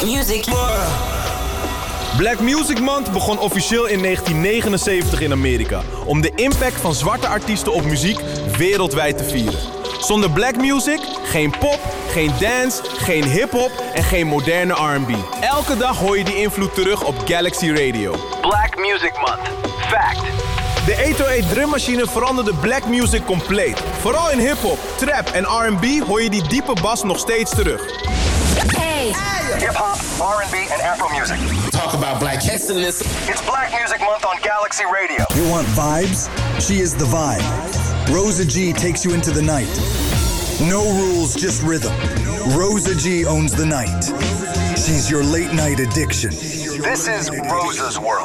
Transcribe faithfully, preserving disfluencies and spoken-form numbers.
Music. Black Music Month begon officieel in negentien negenenzeventig in Amerika om de impact van zwarte artiesten op muziek wereldwijd te vieren. Zonder black music, geen pop, geen dance, geen hip-hop en geen moderne R en B. Elke dag hoor je die invloed terug op Galaxy Radio. Black Music Month. Fact. De achthonderdtwee drummachine veranderde black music compleet. Vooral in hip-hop, trap en R en B hoor je die diepe bas nog steeds terug. Hey. Hip-hop, R and B and Afro music. Talk about black excellence. It's Black Music Month on Galaxy Radio. You want vibes? She is the vibe. Rosa G takes you into the night. No rules, just rhythm. Rosa G owns the night. She's your late night addiction. This is Rosa's world.